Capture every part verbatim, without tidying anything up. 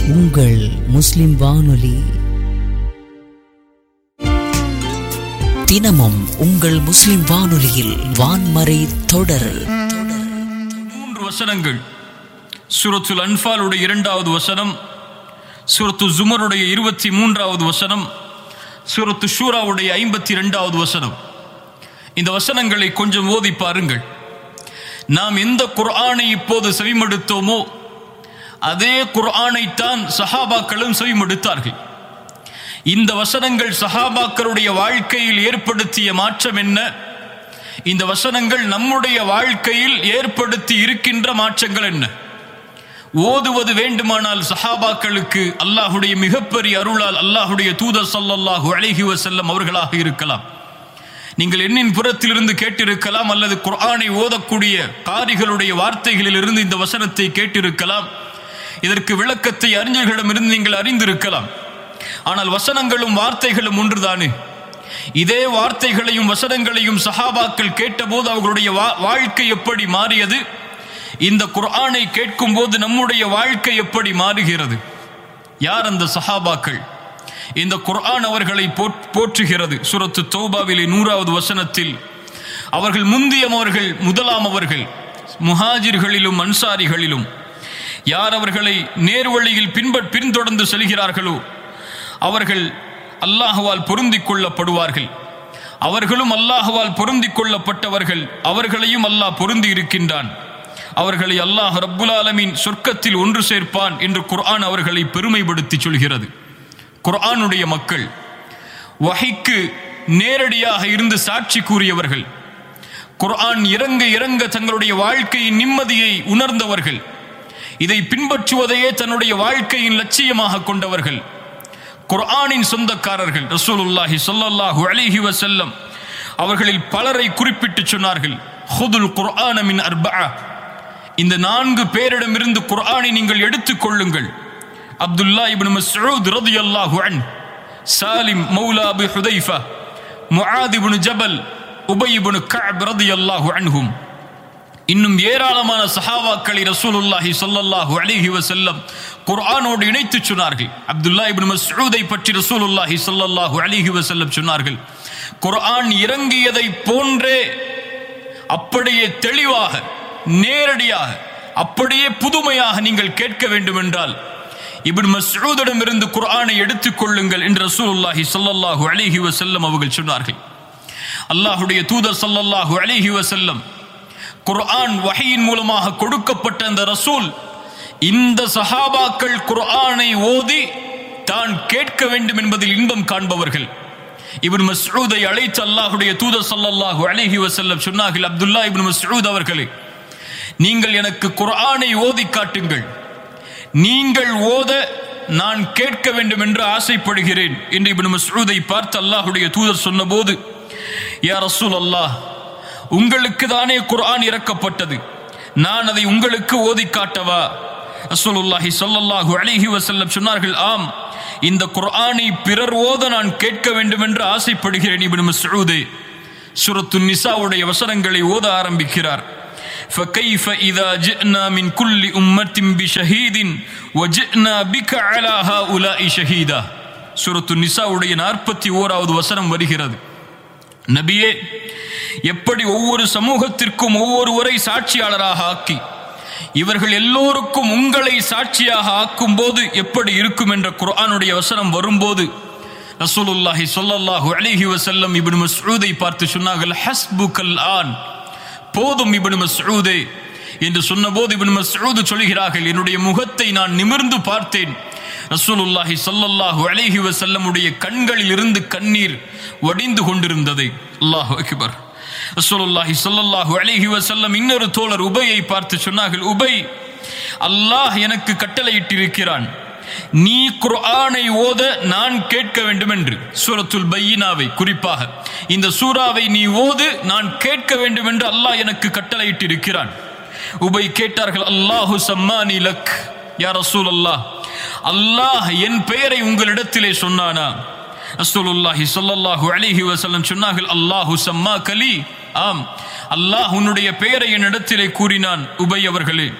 உங்கள் முஸ்லிம் வானொலி. தினமும் உங்கள் முஸ்லிம் வானொலியில் வான்மறை தொடர். மூன்று வசனங்கள். சூரத்துல் அன்ஃபாலுடைய இரண்டாவது வசனம், சூரத்து ஜுமருடைய இருபத்தி மூன்றாவது வசனம், சூரத்து ஷூராவுடைய ஐம்பத்தி இரண்டாவது வசனம். இந்த வசனங்களை கொஞ்சம் ஓதி பாருங்கள். நாம் எந்த குர்ஆனை இப்போது செவிமடுத்தோமோ அதே குர்ஆனைத்தான் சஹாபாக்களும் செவிமடுத்தார்கள். இந்த வசனங்கள் சஹாபாக்களுடைய வாழ்க்கையில் ஏற்படுத்திய மாற்றம் என்ன? இந்த வசனங்கள் நம்முடைய வாழ்க்கையில் ஏற்படுத்தி இருக்கின்ற மாற்றங்கள் என்ன? ஓதுவது வேண்டுமானால் சஹாபாக்களுக்கு அல்லாஹுடைய மிகப்பெரிய அருளால் அல்லாஹுடைய தூதர் ஸல்லல்லாஹு அலைஹி வஸல்லம் அவர்களாக இருக்கலாம். நீங்கள் எண்ணின் புறத்திலிருந்து கேட்டிருக்கலாம், அல்லது குர்ஆனை ஓதக்கூடிய காரிகளுடைய வார்த்தைகளிலிருந்து இந்த வசனத்தை கேட்டிருக்கலாம். இதற்கு விளக்கத்தை அறிஞர்களிடமிருந்து நீங்கள் அறிந்திருக்கலாம். ஆனால் வசனங்களும் வார்த்தைகளும் ஒன்றுதானே. இதே வார்த்தைகளையும் வசனங்களையும் சஹாபாக்கள் கேட்டபோது அவர்களுடைய வாழ்க்கை எப்படி மாறியது? இந்த குர்ஆனை கேட்கும் போது நம்முடைய வாழ்க்கை எப்படி மாறுகிறது? யார் அந்த சஹாபாக்கள்? இந்த குர்ஆன் அவர்களை போற்றுகிறது. சூரத்து தௌபாவிலே நூறாவது வசனத்தில் அவர்கள் முந்தியவர்கள், முதலாம் அவர்கள் முஹாஜிர்களிலும் அன்சாரிகளிலும் யார் அவர்களை நேர்வழியில் பின்பற் பின்தொடர்ந்து செல்கிறார்களோ அவர்கள் அல்லாஹ்வால் பொருந்திக் கொள்ளப்படுவார்கள். அவர்களும் அல்லாஹ்வால் பொருந்திக் கொள்ளப்பட்டவர்கள், அவர்களையும் அல்லாஹ் பொருந்தி இருக்கின்றான். அவர்களை அல்லாஹ் ரப்புல் ஆலமீன் சொர்க்கத்தில் ஒன்று சேர்ப்பான் என்று குர்ஆன் அவர்களை பெருமைப்படுத்தி சொல்கிறது. குர்ஆனுடைய மக்கள், வஹீக்கு நேரடியாக இருந்து சாட்சி கூறியவர்கள், குர்ஆன் இறங்க இறங்க தங்களுடைய வாழ்க்கையின் நிம்மதியை உணர்ந்தவர்கள், இதை பின்பற்றுவதையே தன்னுடைய வாழ்க்கையின் லட்சியமாக கொண்டவர்கள், குர்ஆனின் சொந்தக்காரர்கள். ரசூலுல்லாஹி ஸல்லல்லாஹு அலைஹி வஸல்லம் அவர்களில் பலரை குறிப்பிட்டு சொன்னார்கள், ஹுதுல் குர்ஆன மின் அர்பஅ, இந்த நான்கு பேரிடமிருந்து குர்ஆனை நீங்கள் எடுத்துக் கொள்ளுங்கள். அப்துல்லா இப்னு மஸ்ஊத் ரலியல்லாஹு அன்ஹு, சாலிம் மௌலா அபி ஹுதைஃபா, முஆத் இப்னு ஜபல், உபய் இப்னு கஅப் ரலியல்லாஹு அன்ஹும், இன்னும் ஏராளமான சஹாபாக்களை ரசூலுல்லாஹி ஸல்லல்லாஹு அலைஹி வஸல்லம் குர்ஆனோடு இணைத்து சொன்னார்கள். அப்துல்லா இப்னு மஸ்ஊதை பற்றி ரசூலுல்லாஹி ஸல்லல்லாஹு அலைஹி வஸல்லம் சொன்னார்கள், குர்ஆன் இறங்கியதை போன்றே அப்படியே தெளிவாக, நேரடியாக, அப்படியே புதுமையாக நீங்கள் கேட்க வேண்டும் என்றால் இப்னு மஸ்ஊதிடமிருந்து குர்ஆனை எடுத்துக் கொள்ளுங்கள் என்று ரசூலுல்லாஹி ஸல்லல்லாஹு அலைஹி வஸல்லம் அவர்கள் சொன்னார்கள். அல்லாஹ்வுடைய தூதர் ஸல்லல்லாஹு அலைஹி வஸல்லம் குர்ஆன் வஹீயின் மூலமாக கொடுக்கப்பட்ட அந்த ரசூல், இந்த சஹாபாக்கள் குர்ஆனை ஓதி தான் கேட்க வேண்டும் என்பதில் இன்பம் காண்பவர்கள். இப்னு மஸ்ஊதை அழைத்து அல்லாஹ்வுடைய தூதர் ஸல்லல்லாஹு அலைஹி வஸல்லம் சொன்னார்கள், அப்துல்லா இப்னு மஸ்ஊத் அவர்களே, நீங்கள் எனக்கு குர்ஆனை ஓதி காட்டுங்கள், நீங்கள் ஓத நான் கேட்க வேண்டும் என்று ஆசைப்படுகிறேன் என்று இப்னு மஸ்ஊதை பார்த்து அல்லாஹ்வுடைய தூதர் சொன்னபோது, யா ரசூலல்லாஹ், உங்களுக்கு தானே குர்ஆன் இறக்கப்பட்டது, நான் அதை உங்களுக்கு ஓதி காட்டவா? ரசூலுல்லாஹி ஸல்லல்லாஹு அலைஹி வஸல்லம் சொன்னார்கள், ஆம், இந்த குர்ஆனை பிறர் ஓத நான் கேட்க வேண்டும் என்று ஆசைப்படுகிறேன். இப்னு மஸ்ஊதே சூரத்து நிசாவுடைய வசனங்களை ஓத ஆரம்பிக்கிறார். فكيف إذا جئنا من كل أمة بشهيد وجئنا بك على هؤلاء شهيدا. சூரத்து நிசாவுடைய நாற்பத்தி ஓராவது வசனம் வருகிறது. நபியே, எப்படி ஒவ்வொரு சமூகத்திற்கும் ஒவ்வொருவரை சாட்சியாளராக ஆக்கி இவர்கள் எல்லோருக்கும் உங்களை சாட்சியாக ஆக்கும் போது எப்படி இருக்கும் என்ற குர்ஆனுடைய வசனம் வரும்போது ரசூலுல்லாஹி ஸல்லல்லாஹு அலைஹி வஸல்லம் இப்னு மஸ்ஊதை பார்த்து சொன்னார்கள், ஹஸ்புகல் ஆன், போதும் இப்னு மஸ்ஊதே என்று சொன்னபோது இப்னு மஸ்ஊத் சொல்கிறார்கள், என்னுடைய முகத்தை நான் நிமிர்ந்து பார்த்தேன், ரசூலுல்லாஹி ஸல்லல்லாஹு அலைஹி வஸல்லமுடைய கண்களில் இருந்து கண்ணீர் வடிந்து கொண்டிருந்தது. அல்லாஹு அக்பர். ரசூலுல்லாஹி ஸல்லல்லாஹு அலைஹி வஸல்லம் இன்னொரு தோழர் உபையை பார்த்து சொன்னார்கள், உபை, அல்லாஹ் எனக்கு கட்டளையிட்டிருக்கிறான், நீ குர்ஆனை ஓத நான் கேட்க வேண்டும் என்று. சூரத்துல் பையினாவை, குறிப்பாக இந்த சூராவை நீ ஓது, நான் கேட்க வேண்டும் என்று அல்லாஹ் எனக்கு கட்டளையிட்டிருக்கிறான். உபை கேட்டார்கள், அல்லாஹு சம்மானி லக் யா ரசூலல்லாஹ், அல்லாஹ் என் பெயரை உங்களிடத்திலே சொன்னானா? ரசூலுல்லாஹி ஸல்லல்லாஹு அலைஹி வஸல்லம் சொன்னார்கள், அல்லாஹு சம்மாகலி, ஆம், அல்லாஹ் உன்னுடைய பெயரை என்னிடத்திலே கூறினான் உபை அவர்களே.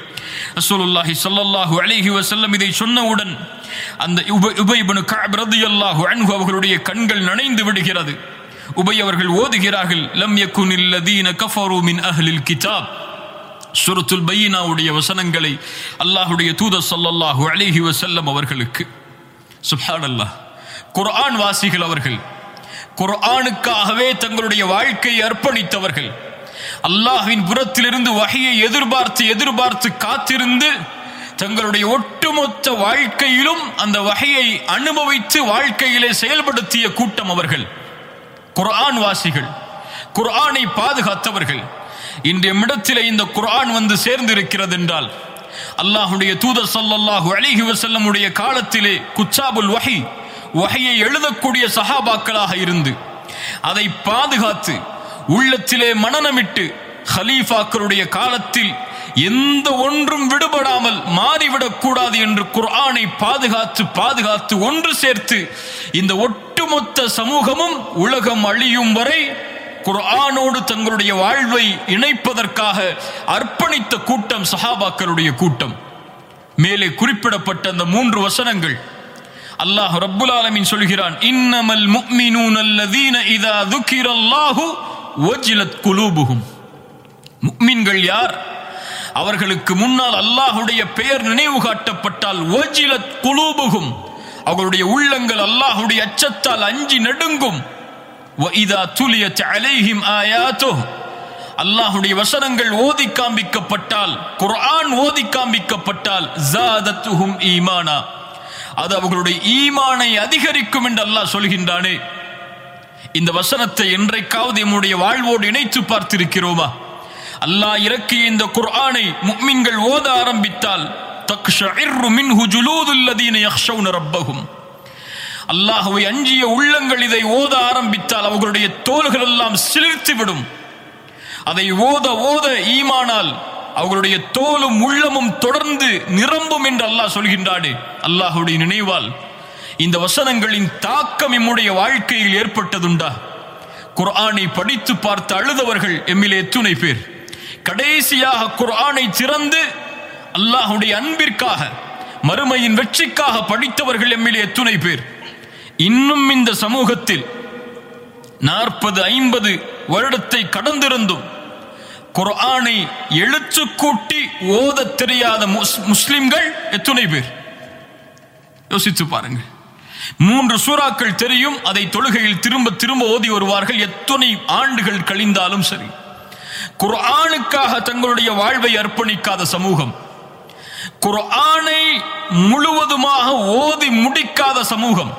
ரசூலுல்லாஹி ஸல்லல்லாஹு அலைஹி வஸல்லம் இதை சொன்னவுடன் அந்த உபய் இப்னு கஅப் ரலியல்லாஹு அன்ஹு அவர்களுடைய கண்கள் நனைந்து விடுகிறது. உபய் அவர்கள் ஓதுகிறார்கள், லம் யகுனில் லதீன கஃபரு மின் அஹ்லில் கிதாப். சூரத்துல் பையினாவுடைய வசனங்களை அல்லாஹ்வுடைய தூதர் ஸல்லல்லாஹு அலைஹி வஸல்லம் அவர்களுக்கு. சுப்ஹானல்லாஹ், குர்ஆன் வாசிகள் அவர்கள், குர்ஆனுக்காகவே தங்களுடைய வாழ்க்கையை அர்ப்பணித்தவர்கள், அல்லாஹ்வின் புறத்திலிருந்து வஹியை எதிர்பார்த்து எதிர்பார்த்து காத்திருந்து தங்களுடைய ஒட்டுமொத்த வாழ்க்கையிலும் அந்த வஹியை அனுபவித்து வாழ்க்கையிலே செயல்படுத்திய கூட்டம் அவர்கள். குர்ஆன் வாசிகள், குர்ஆனை பாதுகாத்தவர்கள். இன்றைய இடத்திலே இந்த குர்ஆன் வந்து சேர்ந்திருக்கிறது என்றால் அல்லாஹ்வுடைய தூதர் ஸல்லல்லாஹு அலைஹி வஸல்லம் உடைய காலத்திலே குச்சாபுல் வஹி, வஹியை எழுதக்கூடிய சஹாபாக்களாக இருந்து அதை பாதுகாத்து உள்ளத்திலே மனனமிட்டு ஹலீஃபாக்களுடைய காலத்தில் எந்த ஒன்றும் விடுபடாமல் மாறிவிடக் கூடாது என்று குர்ஆனை பாதுகாத்து பாதுகாத்து ஒன்று சேர்த்து இந்த ஒட்டுமொத்த சமூகமும் உலகம் அழியும் வரை குர்ஆனோடு தங்களுடைய வாழ்வை இணைப்பதற்காக அர்ப்பணித்த கூட்டம் சஹாபாக்களுடைய கூட்டம். மேலே குறிப்பிடப்பட்ட அந்த மூன்று வசனங்கள் அல்லாஹ் ரப்புல் ஆலமீன் சொல்கிறான், இன்னமல் முஃமினூன அல்லதீன இதா ذுகிரல்லாஹு வஜிலத் குலூபுஹும். முஃமின்கள் யார்? அவர்களுக்கு முன்னால் அல்லாஹ்வுடைய பெயர் நினைவு காட்டப்பட்டால் வஜிலத் குலூபுஹும், அவர்களுடைய உள்ளங்கள் அல்லாஹ்வுடைய அச்சத்தால் அஞ்சி நடுங்கும். வஇதா துலியத் அலைஹிம் ஆயாத்துஹு, அல்லாஹ்வுடைய வசனங்கள் ஓதி காண்பிக்கப்பட்டால், குர்ஆன் ஓதி காண்பிக்கப்பட்டால் ஜாதத்துஹும் ஈமானா, அது அவர்களுடைய ஈமானை அதிகரிக்கும் என்று அல்லாஹ் சொல்கின்றானே. இந்த வசனத்தை என்றைக்காவது நம்முடைய வாழ்வோடு இணைத்து பார்த்திருக்கிறோமா? அல்லாஹ் இறக்கிய இந்த குர்ஆனை முஃமின்கள் ஓத ஆரம்பித்தால் தக்ஷஇர்ரு மின்ஹு ஜுலூதுல் லதீன யக்ஷௌன ரப்பஹும், அல்லாஹ்வை அஞ்சிய உள்ளங்கள் இதை ஓத ஆரம்பித்தால் அவர்களுடைய தோள்கள் எல்லாம் சிலிர்த்துவிடும். அதை ஓத ஓத ஈமானால் அவர்களுடைய தோலும் உள்ளமும் தொடர்ந்து நிரம்பும் என்று அல்லாஹ் சொல்கின்றானே. அல்லாஹ்வுடைய நினைவால் இந்த வசனங்களின் தாக்கம் நம்முடைய வாழ்க்கையில் ஏற்பட்டதுண்டா? குர்ஆனை படித்து பார்த்து அழுதவர்கள் எம்மிலே எத்துணை பேர்? கடைசியாக குர்ஆனை திறந்து அல்லாஹ்வுடைய அன்பிற்காக மறுமையின் வெற்றிக்காக படித்தவர்கள் எம்மிலே எத்துணை பேர்? இன்னும் இந்த சமூகத்தில் நாற்பது ஐம்பது வருடத்தை கடந்திருந்தும் குர்ஆனை எழுத்து கூட்டி ஓத தெரியாத முஸ்லிம்கள் எத்துணை பேர்? யோசித்து பாருங்கள். மூன்று சூறாக்கள் தெரியும், அதை தொழுகையில் திரும்ப திரும்ப ஓதி வருவார்கள். எத்தனை ஆண்டுகள் கழிந்தாலும் சரி, குர்ஆனுக்காக தங்களுடைய வாழ்வை அர்ப்பணிக்காத சமூகம், குர்ஆனை முழுவதுமாக ஓதி முடிக்காத சமூகம்,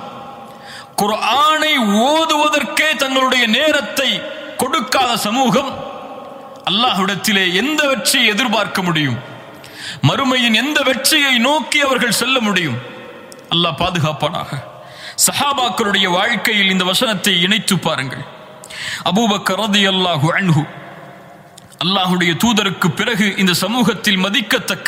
குர்ஆனை ஓதுவதற்கே தங்களுடைய நேரத்தை கொடுக்காத சமூகம், அல்லாஹ்விடத்திலே எந்த வெற்றியை எதிர்பார்க்க முடியும்? மறுமையின் எந்த வெற்றியை நோக்கி அவர்கள் செல்ல முடியும்? அல்லாஹ் பாதுகாப்பானாக. சஹாபாக்களுடைய வாழ்க்கையில் இந்த வசனத்தை இணைத்து பாருங்கள். அபூபக்கர் ரலியல்லாஹு அன்ஹு, அல்லாஹ்வுடைய தூதருக்கு பிறகு இந்த சமூகத்தில் மதிக்கத்தக்க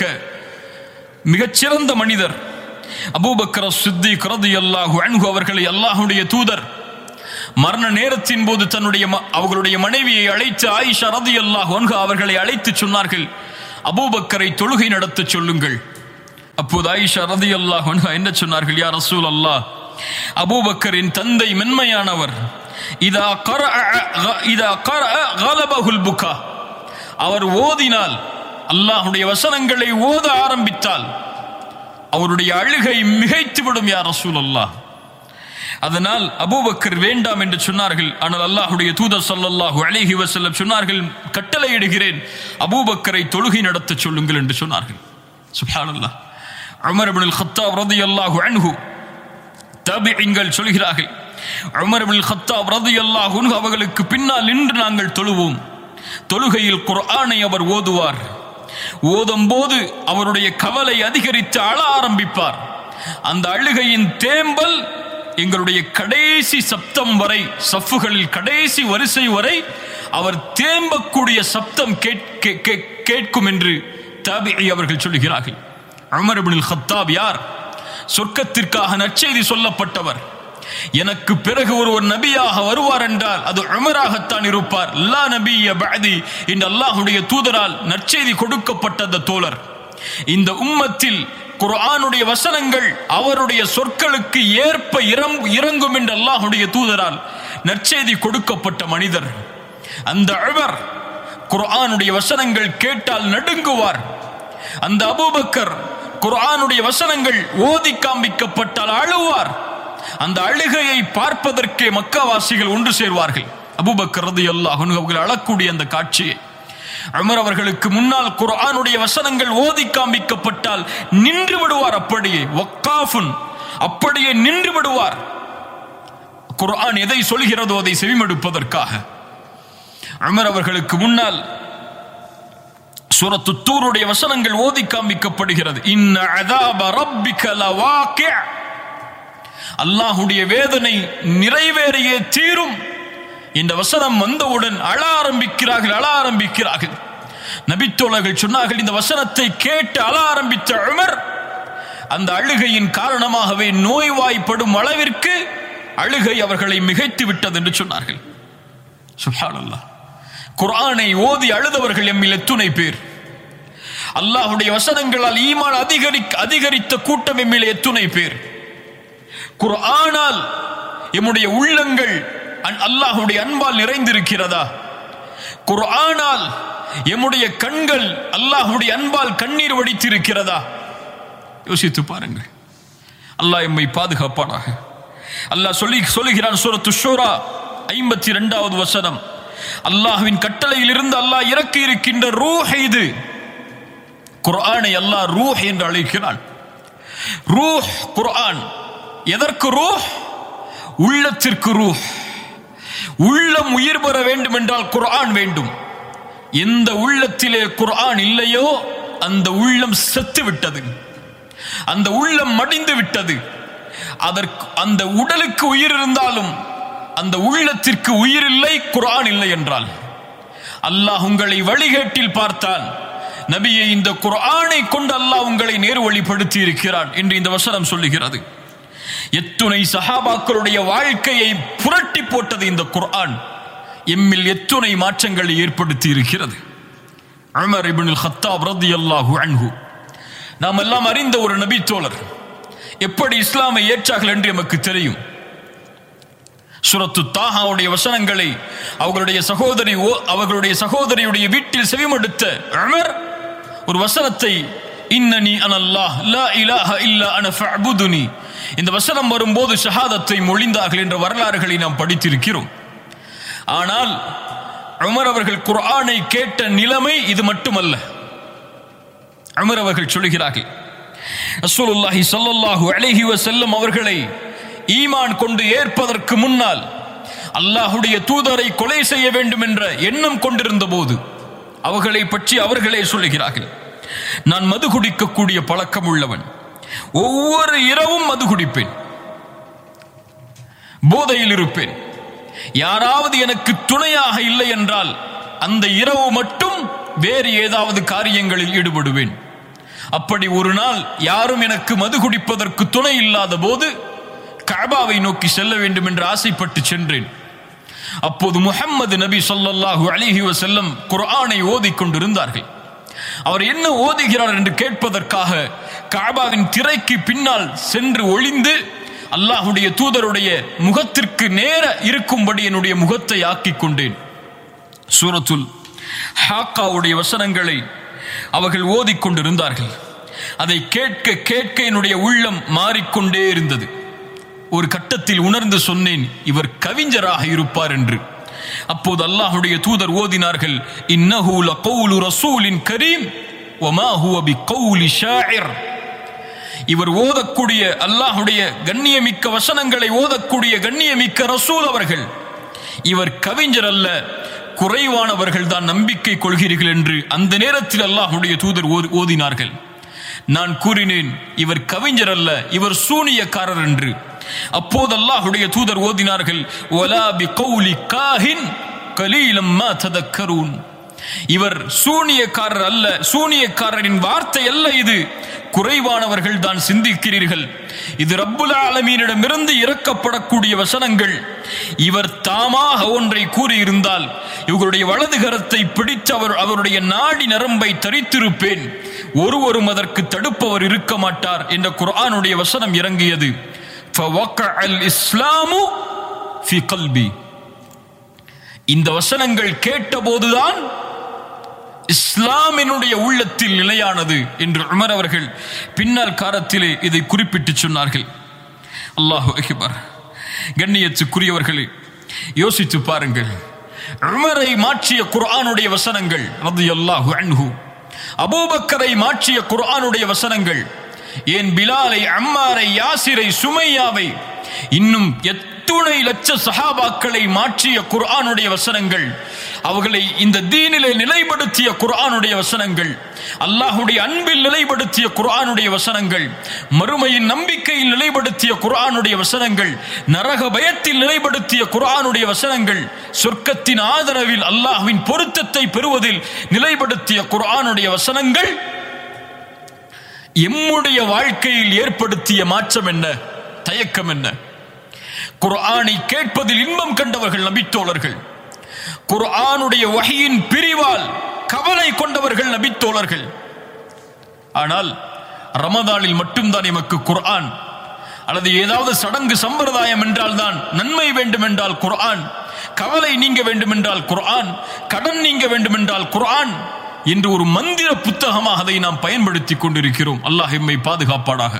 மிகச்சிறந்த மனிதர் அபூபக்கர் சித்திக் ரலியல்லாஹு அன்ஹு அவர்களை அல்லாஹ்வுடைய தூதர் மரண நேரத்தின் போது தன்னுடைய அவர்களுடைய மனைவியை அழைத்து ஆயிஷா ரலியல்லாஹு அன்ஹா அவர்களை அழைத்து சொன்னார்கள், அபூபக்கரை தொழுகை நடத்த சொல்லுங்கள். அப்போது ஆயிஷா ரலியல்லாஹு அன்ஹா என்ன சொன்னார்கள்? யா ரசூல் அல்லாஹ், அபூபக்கரின் தந்தை மென்மையானவர், இதா கரஅ இதா கரஅ கலபஹுல் புகா, அவர் ஓதினால், அல்லாஹ்வுடைய வசனங்களை ஓத ஆரம்பித்தால் அவருடைய அழுகை மிகைத்துவிடும் யா ரசூல் அல்லாஹ். அதனால் அபூபக்கர் வேண்டாம் என்று சொன்னார்கள். ஆனால் அல்லாஹ்வுடைய தூதர் ஸல்லல்லாஹு அலைஹி வஸல்லம் சொன்னார்கள், கட்டளையிடுகிறேன், அபூபக்கரை தொழுகை நடத்த சொல்லுங்கள் என்று சொன்னார்கள். சுப்ஹானல்லாஹ். உமர் இப்னுல் கத்தாப் ரலியல்லாஹு அன்ஹு, தாபிஈன்கள் சொல்கிறார்கள், உமர் இப்னுல் கத்தாப் ரலியல்லாஹு அன்ஹு அவர்களுக்கு பின்னால் நின்று நாங்கள் தொழுவோம். தொழுகையில் குர்ஆனை அவர் ஓதுவார். ஓதும் போது அவருடைய கவலை அதிகரித்து அழ ஆரம்பிப்பார். அந்த அழுகையின் தேம்பல் எங்களுடைய கடைசி சப்தம் வரை, சஃப்புகளில் கடைசி வரிசை வரை அவர் தேம்பக்கூடிய சப்தம் கேட்கும் என்று தாபிஈ அவர்கள் சொல்கிறார்கள். உமர் இப்னுல் கத்தாப் யார்? சொர்க்கத்திற்காக நற்செய்தி சொல்லப்பட்டவர். எனக்கு பிறகு ஒருவர் நபியாக வருவார் என்றால் அது உமராகத்தான் இருப்பார். லா நபிய பஅதி என்று அல்லாஹ்வுடைய தூதரால் நற்செய்தி கொடுக்கப்பட்ட அந்த தோழர். இந்த உம்மத்தில் குர்ஆனுடைய வசனங்கள் அவருடைய சொற்களுக்கு ஏற்ப இறங்கும் என்று அல்லாஹ்வுடைய தூதரால் நற்செய்தி கொடுக்கப்பட்ட மனிதர். அந்த உமர் குர்ஆனுடைய வசனங்கள் கேட்டால் நடுங்குவார். அந்த அபூபக்கர் குர்ஆனுடைய வசனங்கள் ஓதி காண்பிக்கப்பட்டால் அழுவார். அந்த அழுகையை பார்ப்பதற்கே மக்காவாசிகள் ஒன்று சேர்வார்கள். அபூபக்கர் ரலியல்லாஹு அன்ஹு அவர்கள் அழக்கூடிய அந்த காட்சியை, உமர் அவர்களுக்கு முன்னால் குர்ஆனுடைய வசனங்கள் ஓதி காண்பிக்கப்பட்டால் நின்று விடுவார். அப்படியே வக்காஃபுன், அப்படியே நின்று விடுவார். குர்ஆன் எதை சொல்கிறதோ அதை செவிமடுப்பதற்காக. உமர் அவர்களுக்கு முன்னால் சூரத்து தூருடைய வசனங்கள் ஓதி காண்பிக்கப்படுகிறது. இன்ன அஸாப ரப்பிக லவாகி', அல்லாஹ்வுடைய வேதனை நிறைவேறியே தீரும் இந்த வசனம் வந்தவுடன் அழ ஆரம்பிக்கிறார்கள் அழ ஆரம்பிக்கிறார்கள் நபித்தோழர்கள் சொன்னார்கள், இந்த வசனத்தை கேட்டு அழ ஆரம்பித்த உமர் அந்த அழுகையின் காரணமாகவே நோய்வாய்ப்படும் அளவிற்கு அழுகை அவர்களை மிகைத்து விட்டது என்று சொன்னார்கள். சுப்ஹானல்லாஹ். குர்ஆனை ஓதி அழுதவர்கள் எம்மில் எத்துணை பேர். அல்லாஹ்வுடைய வசனங்களால் ஈமான் அதிகரிக்க அதிகரித்த கூட்டம் எம்மில் எத்துணை பேர். குர்ஆனால் எம்முடைய உள்ளங்கள் அல்லாஹ்வுடைய அன்பால் நிறைந்திருக்கிறதா? குர்ஆனால் எம்முடைய கண்கள் அல்லாஹ்வுடைய அன்பால் கண்ணீர் வடித்திருக்கிறதா? யோசித்து பாருங்கள். அல்லாஹ் எம்மை பாதுகாப்பானாக. அல்லாஹ் சொல்லி சொல்லுகிறான் சூரத்து ஷூரா ஐம்பத்தி இரண்டாவது வசனம், அல்லாஹ்வின் கட்டளையில் இருந்து அல்லாஹ் இறக்கி இருக்கின்ற ரூஹ் இது. குர்ஆனை அல்லாஹ் ரூஹ் என்று அழைக்கிறான். ரூஹ் குர்ஆன். எதற்கு ரூஹ்? உள்ளத்திற்கு ரூஹ். உள்ளம் உயிர் பெற வேண்டும் என்றால் குர்ஆன் வேண்டும். எந்த உள்ளத்திலே குர்ஆன் இல்லையோ அந்த உள்ளம் செத்து விட்டது, அந்த உள்ளம் மடிந்து விட்டது. அதற்கு அந்த உடலுக்கு உயிர் இருந்தாலும் அந்த உள்ளத்திற்கு உயிர் இல்லை, குர்ஆன் இல்லை என்றால். அல்லாஹ் உங்களை வழிகேட்டில் பார்த்தான், நபியை இந்த குர்ஆனை கொண்டு அல்லாஹ் உங்களை நேர்வழிப்படுத்தி இருக்கிறான் என்று இந்த வசனம் சொல்லுகிறது. எத்துணை சஹாபாக்களுடைய வாழ்க்கையை புரட்டி போட்டது இந்த குர்ஆன். எம்மில் எத்துணை மாற்றங்களை ஏற்படுத்தி இருக்கிறது. உமர் இப்னுல் கத்தாப் ரலியல்லாஹு அன்ஹு, நாம் எல்லாம் அறிந்த ஒரு நபி தோழர். எப்படி இஸ்லாமை ஏற்றார்கள் என்று நமக்கு தெரியும். சூரத்து தாஹாவுடைய வசனங்களை அவர்களுடைய சகோதரி அவர்களுடைய சகோதரியுடைய வீட்டில் செவிமடுத்த உமர் ஒரு வசனத்தை, இன்னனி அனல்லாஹ் லா இலாஹ இல்லா அன ஃபஅபுதுனி, இந்த வசனம் வரும்போது ஷஹாதத்தை மொழிந்தார்கள் என்ற வரலாறுகளை நாம் படித்திருக்கிறோம். ஆனால் உமர் அவர்கள் குர்ஆனை கேட்ட நிலைமை இது மட்டுமல்ல. உமர் அவர்கள் சொல்கிறார்கள், ரசூலுல்லாஹி ஸல்லல்லாஹு அலைஹி வஸல்லம் அவர்களை ஈமான் கொண்டு ஏற்பதற்கு முன்னால் அல்லாஹ்வுடைய தூதரை கொலை செய்ய வேண்டும் என்ற எண்ணம் கொண்டிருந்த போது அவர்களை பற்றி அவர்களே சொல்லுகிறார்கள், நான் மது குடிக்கக்கூடிய பழக்கம் உள்ளவன், ஒவ்வொரு இரவும் மது குடிப்பேன், போதையில் இருப்பேன், யாராவது எனக்கு துணையாக இல்லை என்றால் அந்த இரவு மட்டும் வேறு ஏதாவது காரியங்களில் ஈடுபடுவேன். அப்படி ஒரு நாள் யாரும் எனக்கு மது குடிப்பதற்கு துணை இல்லாத போது கஅபாவை நோக்கி செல்ல வேண்டும் என்று ஆசைப்பட்டு சென்றேன். அப்போது முஹம்மது நபி ஸல்லல்லாஹு அலைஹி வஸல்லம் குர்ஆனை ஓதிக் கொண்டிருந்தார்கள். அவர் என்ன ஓதுகிறார் என்று கேட்பதற்காக கஅபாவின் திரைக்கு பின்னால் சென்று ஒளிந்து அல்லாஹ்வுடைய தூதருடைய முகத்திற்கு நேர இருக்கும்படி என்னுடைய முகத்தை ஆக்கிக் கொண்டேன். சூரத்துல் ஹாக்காவுடைய வசனங்களை அவர்கள் ஓதிக் கொண்டிருந்தார்கள். அதை கேட்க கேட்க என்னுடைய உள்ளம் மாறிக்கொண்டே இருந்தது. ஒரு கட்டத்தில் உணர்ந்து சொன்னேன், இவர் கவிஞராக இருப்பார் என்று. அப்போது அல்லாஹ்வுடைய தூதர் ஓதினார்கள், இன்னஹு லகௌலு ரசூலின் கரீம் வமா ஹுவ பிகௌலி ஷாஇர். இவர் ஓதக்கூடிய அல்லாஹ்வுடைய கண்ணியமிக்க வசனங்களை ஓதக்கூடிய கண்ணியமிக்க ரசூல் அவர்கள், இவர் கவிஞர் அல்ல, குறைவானவர்கள் தான் நம்பிக்கை கொள்கிறீர்கள் என்று அந்த நேரத்தில் அல்லாஹ்வுடைய தூதர் ஓதினார்கள். நான் கூறினேன், இவர் கவிஞர் அல்ல, இவர் சூனியக்காரர் என்று. அப்போது அல்லாஹ்வுடைய தூதர் ஓதினார்கள், வலா பிகௌலி காஹின் கலீலம் மா ததக்கரூன். இவர் சூனியக்காரர் அல்ல, சூனியக்காரரின் வார்த்தை அல்ல, இது குறைவானவர்கள் தான் சிந்திக்கிறீர்கள். இது ரப்புல் ஆலமீனிடமிருந்து இறக்கப்படக்கூடிய வசனங்கள். இவர் தாமாக ஒன்றை கூறியிருந்தால் இவர்களுடைய வலது கரத்தை பிடித்து அவர் அவருடைய நாடி நரம்பை தரித்திருப்பேன். ஒருவரும் அதற்கு தடுப்பவர் இருக்க மாட்டார் என்ற குர்ஆனுடைய வசனம் இறங்கியது. ஃபவக்கஅல் இஸ்லாமு ஃபி கல்பி. இந்த வசனங்கள் கேட்டபோதுதான் இஸ்லாம் என்னுடைய உள்ளத்தில் நிலையானது என்று உமர் அவர்கள் பின்னால் காலத்திலே இதை குறிப்பிட்டு சொன்னார்கள். அல்லாஹு அக்பர். கண்ணியத்துக்குரியவர்களே, யோசித்து பாருங்கள். உமரை மாற்றிய குர்ஆனுடைய வசனங்கள் ரலியல்லாஹு அன்ஹு, அபூபக்கரை மாற்றிய குர்ஆனுடைய வசனங்கள், ஏன் பிலாலை, அம்மாரை, யாசிரை, சுமையாவை, இன்னும் எத்துணை லட்ச சஹாபாக்களை மாற்றிய குர்ஆனுடைய வசனங்கள், அவர்களை இந்த தீனிலே நிலைப்படுத்திய குர்ஆனுடைய வசனங்கள், அல்லாஹ்வுடைய அன்பில் நிலைப்படுத்திய குர்ஆனுடைய வசனங்கள், மறுமையின் நம்பிக்கையில் நிலைப்படுத்திய குர்ஆனுடைய வசனங்கள், நரக பயத்தில் நிலைப்படுத்திய குர்ஆனுடைய வசனங்கள், சொர்க்கத்தின் ஆதரவில் அல்லாஹ்வின் பொருத்தத்தை பெறுவதில் நிலைப்படுத்திய குர்ஆனுடைய வசனங்கள் எம்முடைய வாழ்க்கையில் ஏற்படுத்திய மாற்றம் என்ன, தயக்கம் என்ன? குர்ஆனை கேட்பதில் இன்பம் கண்டவர்கள் நபித்தோழர்கள், குர்ஆனுடைய வஹீயின் பிரிவால் கவலை கொண்டவர்கள் நபித்தோழர்கள். ஆனால் ரமதானில் மட்டும்தான் எமக்கு குர்ஆன், அல்லது ஏதாவது சடங்கு சம்பிரதாயம் என்றால் தான் நன்மை வேண்டும் என்றால் குர்ஆன், கவலை நீங்க வேண்டும் என்றால் குர்ஆன், கடன் நீங்க வேண்டும் என்றால் குர்ஆன் என்று ஒரு மந்திர புத்தகமாக அதை நாம் பயன்படுத்திக் கொண்டிருக்கிறோம். அல்லாஹ் எம்மை பாதுகாப்பாடாக.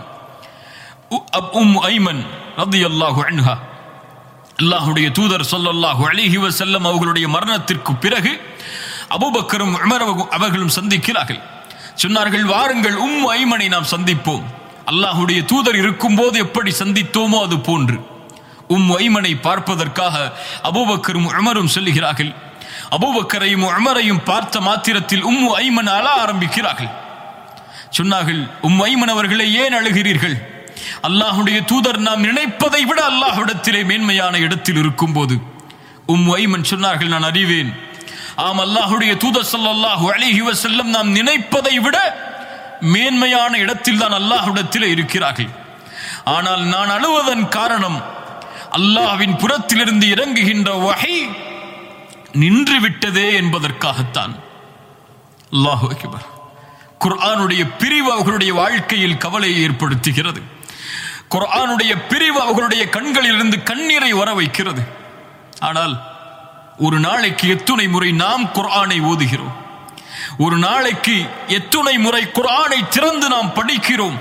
உம் ஐமன் ரலியல்லாஹு அன்ஹா, அல்லாஹ்வுடைய தூதர் ஸல்லல்லாஹு அலைஹி வஸல்லம் அவர்களுடைய மரணத்திற்கு பிறகு அபூபக்கரும் உமர் அவர்களும் சந்திக்கிறார்கள். சொன்னார்கள், வாருங்கள் உம் ஐமனை நாம் சந்திப்போம். அல்லாஹ்வுடைய தூதர் இருக்கும் போது எப்படி சந்தித்தோமோ அது போன்று உம் ஐமனை பார்ப்பதற்காக அபூபக்கரும் உமரும் செல்கிறார்கள். அபூபக்கரையும் உமரையும் பார்த்த மாத்திரத்தில் உம்மு ஐமன் அழ ஆரம்பிக்கிறார்கள். சொன்னார்கள், உம் ஐமன் அவர்களை ஏன் அழுகிறீர்கள்? அல்லாஹ்வுடைய தூதர் நாம் நினைப்பதை விட அல்லாஹ்விடத்திலே மேன்மையான இடத்தில் இருக்கும் போது. உம் ஐமன் சொன்னார்கள், நான் அறிவேன். ஆம், அல்லாஹ்வுடைய தூதர் ஸல்லல்லாஹு அலைஹி வஸல்லம் நாம் நினைப்பதை விட மேன்மையான இடத்தில் தான் அல்லாஹ்விடத்திலே இருக்கிறார்கள். ஆனால் நான் அழுவதன் காரணம் அல்லாஹ்வின் புறத்திலிருந்து இறங்குகின்ற வஹி நின்று விட்டதே என்பதற்காகத்தான். அல்லாஹு அக்பர். குர்ஆனுடைய பிரிவு அவர்களுடைய வாழ்க்கையில் கவலையை ஏற்படுத்துகிறது. குர்ஆனுடைய பிரிவு அவர்களுடைய கண்களில் இருந்து கண்ணீரை வர வைக்கிறது. ஆனால் ஒரு நாளைக்கு எத்துணை முறை நாம் குர்ஆனை ஓதுகிறோம்? ஒரு நாளைக்கு எத்துணை முறை குர்ஆனை திறந்து நாம் படிக்கிறோம்?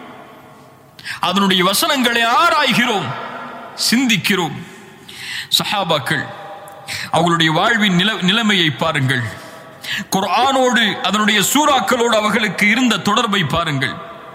அதனுடைய வசனங்களை ஆராய்கிறோம், சிந்திக்கிறோம். சஹாபாக்கள் அவர்களுடைய வாழ்வின் நில நிலைமையை பாருங்கள். குர்ஆனோடு அதனுடைய சூறாக்களோடு அவர்களுக்கு இருந்த தொடர்பை பாருங்கள்.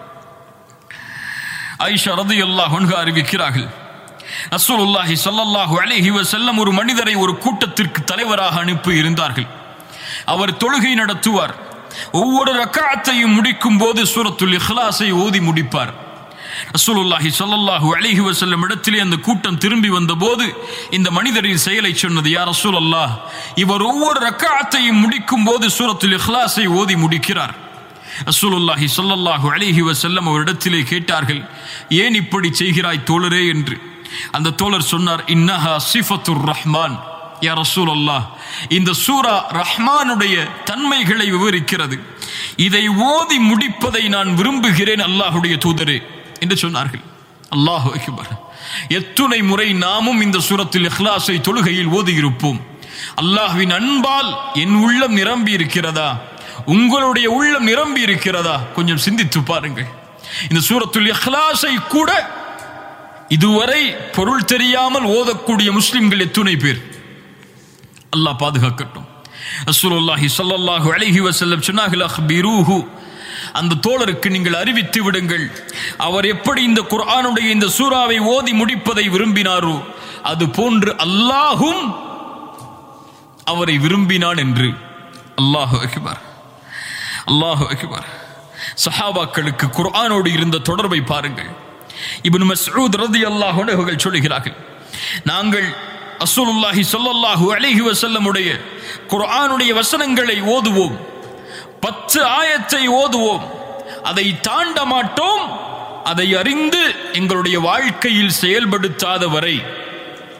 ஆயிஷா ரலியல்லாஹு அன்ஹா அறிவிக்கிறார்கள், ரசூலுல்லாஹி ஸல்லல்லாஹு அலைஹி வஸல்லம் ஒரு மனிதரை ஒரு கூட்டத்திற்கு தலைவராக அனுப்பி இருந்தார்கள். அவர் தொழுகை நடத்துவார். ஒவ்வொரு ரக்அத்தையும் முடிக்கும் போது சூரத்துல் இக்லாஸை ஓதி முடிப்பார். ரசூலுல்லாஹி ஸல்லல்லாஹு அலைஹி வஸல்லம் இடத்திலே அந்த கூட்டம் திரும்பி வந்தபோது இந்த மனிதரின் செயலை சொன்னது, யா ரசூலல்லாஹ், இவர் ஒவ்வொரு ரக்அத்தையும் முடிக்கும் போது சூரத்துல் இக்லாஸை ஓதி முடிக்கிறார். ரசூலுல்லாஹி ஸல்லல்லாஹு அலைஹி வஸல்லம் அவரிடத்திலே கேட்டார்கள், ஏன் இப்படி செய்கிறாய் தோழரே என்று. அந்த தோழர் சொன்னார், இன்னஹா சிஃபத்துர் ரஹ்மான். யா ரசூலல்லாஹ், இந்த சூரா ரஹ்மானுடைய தன்மைகளை விவரிக்கிறது. இதை ஓதி முடிப்பதை நான் விரும்புகிறேன் அல்லாஹ்வுடைய தூதரே என்று சொன்னார்கள். அல்லாஹு அக்பர். எத்துணை முறை நாமும் இந்த சூரத்துல் இக்லாஸை தொழுகையில் ஓதி இருப்போம். அல்லாஹ்வின் அன்பால் என் உள்ளம் நிரம்பி இருக்கிறதா? உங்களுடைய உள்ளம் நிரம்பி இருக்கிறதா? கொஞ்சம் சிந்தித்து பாருங்கள். இந்த சூரத்துல் இக்லாஸை கூட இதுவரை பொருள் தெரியாமல் ஓதக்கூடிய முஸ்லிம்கள் எத்துணை பேர்? அல்லாஹ் பாதுகாக்கட்டும். ரசூலுல்லாஹி ஸல்லல்லாஹு அலைஹி வஸல்லம் சொன்னார்கள், அக்பிரூஹு, அந்த தோழருக்கு நீங்கள் அறிவித்து விடுங்கள், அவர் எப்படி இந்த குர்ஆனுடைய இந்த சூறாவை ஓதி முடிப்பதை விரும்பினாரோ அது போன்று அல்லாஹும் அவரை விரும்பினான் என்று. அல்லாஹு அக்பர், அல்லாஹு அக்பர். சஹாபாக்களுக்கு குர்ஆனோடு இருந்த தொடர்பை பாருங்கள். இப்னு மஸ்ஊத் ரலியல்லாஹு அன்ஹு அவர்கள் சொல்கிறார்கள், நாங்கள் ரசூலுல்லாஹி ஸல்லல்லாஹு அலைஹி வஸல்லம் உடைய குர்ஆனுடைய வசனங்களை ஓதுவோம், பத்து ஆயத்தை ஓதுவோம், அதை தாண்ட மாட்டோம், அதை அறிந்து எங்களுடைய வாழ்க்கையில் செயல்படுத்தாத வரை.